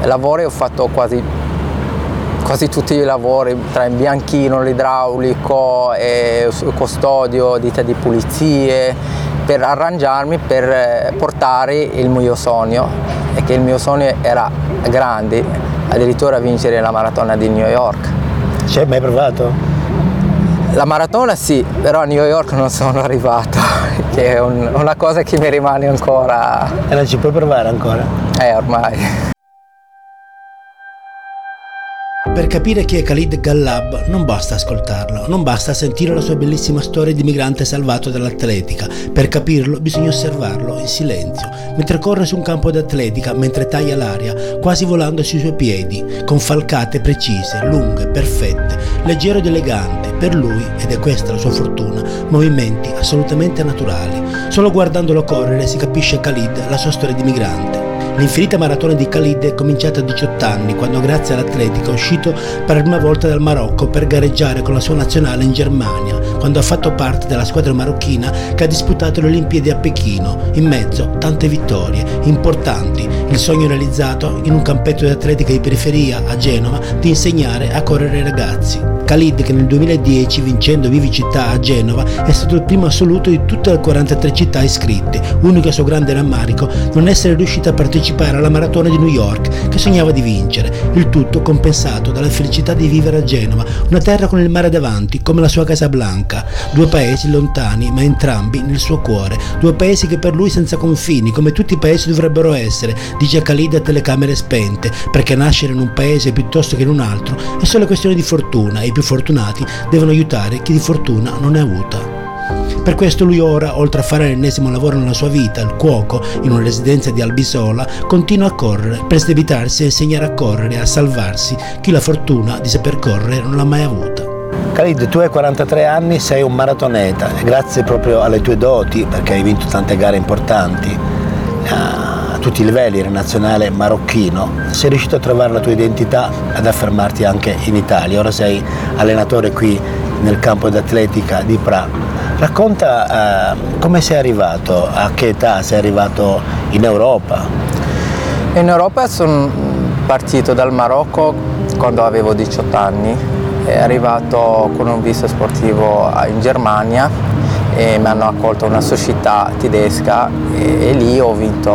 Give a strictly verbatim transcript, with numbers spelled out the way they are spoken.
lavori ho fatto quasi, quasi tutti i lavori, tra il bianchino, l'idraulico, e custodio, ditta di pulizie, per arrangiarmi per portare il mio sogno, e che il mio sogno era grande, addirittura vincere la maratona di New York. Ci hai mai provato? La maratona sì, però a New York non sono arrivato, che è un, una cosa che mi rimane ancora... E non ci puoi provare ancora? Eh, ormai. Per capire chi è Khalid Ghalab non basta ascoltarlo, non basta sentire la sua bellissima storia di migrante salvato dall'atletica. Per capirlo bisogna osservarlo in silenzio, mentre corre su un campo d'atletica, mentre taglia l'aria, quasi volando sui suoi piedi, con falcate precise, lunghe, perfette, leggero ed elegante. Per lui, ed è questa la sua fortuna, movimenti assolutamente naturali. Solo guardandolo correre si capisce Khalid, la sua storia di migrante. L'infinita maratona di Khalid è cominciata a diciotto anni, quando grazie all'atletica è uscito per la prima volta dal Marocco per gareggiare con la sua nazionale in Germania, quando ha fatto parte della squadra marocchina che ha disputato le Olimpiadi a Pechino. In mezzo tante vittorie importanti, il sogno realizzato in un campetto di atletica di periferia a Genova di insegnare a correre ai ragazzi. Khalid, che nel duemiladieci, vincendo Vivi Città a Genova, è stato il primo assoluto di tutte le quarantatré città iscritte, unico suo grande rammarico non essere riuscito a partecipare alla maratona di New York che sognava di vincere, il tutto compensato dalla felicità di vivere a Genova, una terra con il mare davanti come la sua Casablanca, due paesi lontani ma entrambi nel suo cuore, due paesi che per lui senza confini, come tutti i paesi dovrebbero essere, dice Khalid a telecamere spente, perché nascere in un paese piuttosto che in un altro è solo questione di fortuna e i più fortunati devono aiutare chi di fortuna non ne ha avuta. Per questo lui ora, oltre a fare l'ennesimo lavoro nella sua vita, il cuoco, in una residenza di Albisola, continua a correre per sdebitarsi e insegnare a correre e a salvarsi chi la fortuna di saper correre non l'ha mai avuta. Khalid, tu hai quarantatré anni, sei un maratoneta e grazie proprio alle tue doti, perché hai vinto tante gare importanti a tutti i livelli, il nazionale marocchino, sei riuscito a trovare la tua identità ad affermarti anche in Italia. Ora sei allenatore qui nel campo d'atletica di Prat. Racconta eh, come sei arrivato, a che età sei arrivato in Europa? In Europa sono partito dal Marocco quando avevo diciotto anni, è arrivato con un visto sportivo in Germania e mi hanno accolto una società tedesca e, e lì ho vinto